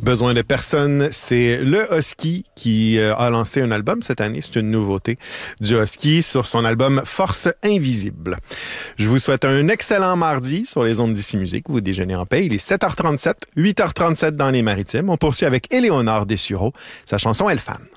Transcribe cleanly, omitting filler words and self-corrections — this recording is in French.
Besoin de personne, c'est le Husky qui a lancé un album cette année. C'est une nouveauté du Husky sur son album Force Invisible. Je vous souhaite un excellent mardi sur les ondes d'Ici Musique. Vous déjeunez en paix. Il est 7h37, 8h37 dans les Maritimes. On poursuit avec Éléonore Dessureau. Sa chanson Elle Fan.